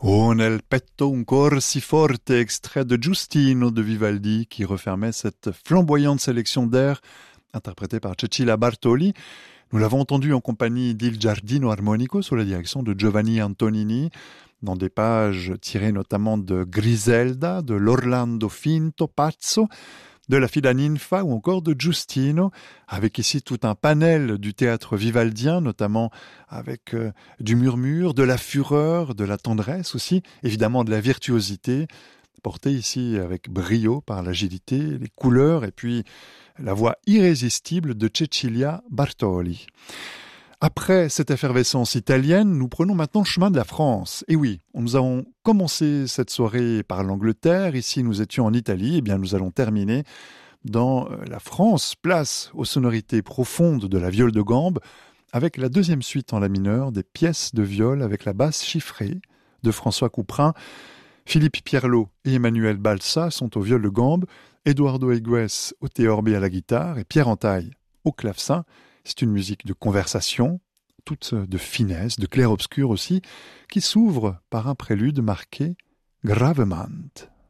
Oh nel petto un cor si forte, extrait de Giustino de Vivaldi qui refermait cette flamboyante sélection d'air interprétée par Cecilia Bartoli. Nous l'avons entendu en compagnie d'Il Giardino Armonico sous la direction de Giovanni Antonini dans des pages tirées notamment de Griselda, de l'Orlando Finto Pazzo, de la Fida Ninfa ou encore de Giustino, avec ici tout un panel du théâtre vivaldien, notamment avec du murmure, de la fureur, de la tendresse aussi, évidemment de la virtuosité, portée ici avec brio par l'agilité, les couleurs et puis la voix irrésistible de Cecilia Bartoli. Après cette effervescence italienne, nous prenons maintenant le chemin de la France. Et oui, nous avons commencé cette soirée par l'Angleterre, ici nous étions en Italie, et bien nous allons terminer dans la France, place aux sonorités profondes de la viole de gambe, avec la deuxième suite en la mineur des pièces de viole avec la basse chiffrée de François Couperin. Philippe Pierlot et Emmanuel Balsa sont au viol de gambe, Eduardo Egues au théorbe et à la guitare, et Pierre Entaille au clavecin. C'est une musique de conversation, toute de finesse, de clair-obscur aussi, qui s'ouvre par un prélude marqué Gravement.